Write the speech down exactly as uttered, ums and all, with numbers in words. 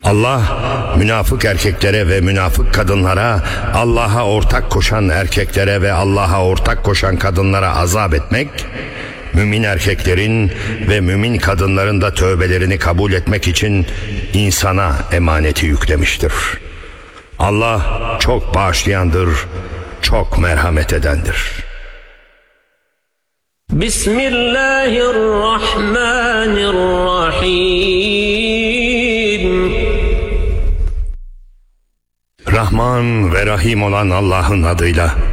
Allah, münafık erkeklere ve münafık kadınlara, Allah'a ortak koşan erkeklere ve Allah'a ortak koşan kadınlara azap etmek, mümin erkeklerin ve mümin kadınların da tövbelerini kabul etmek için insana emaneti yüklemiştir. Allah çok bağışlayandır, çok merhamet edendir. Bismillahirrahmanirrahim. Rahman ve Rahim olan Allah'ın adıyla.